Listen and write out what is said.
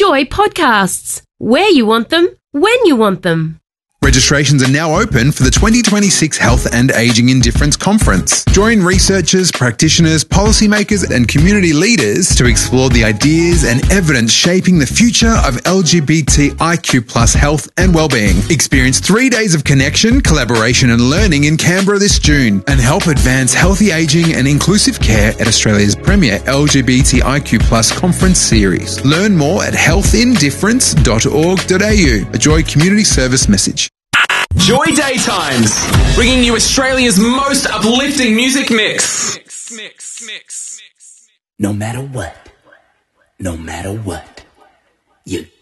Joy podcasts. Where you want them, when you want them. Registrations are now open for the 2026 Health and Ageing in Difference Conference. Join researchers, practitioners, policymakers and community leaders to explore the ideas and evidence shaping the future of LGBTIQ+ health and wellbeing. Experience 3 days of connection, collaboration and learning in Canberra this June and help advance healthy ageing and inclusive care at Australia's premier LGBTIQ+ conference series. Learn more at healthindifference.org.au, a Joy community service message. Joy Daytimes, bringing you Australia's most uplifting music mix. No matter what, you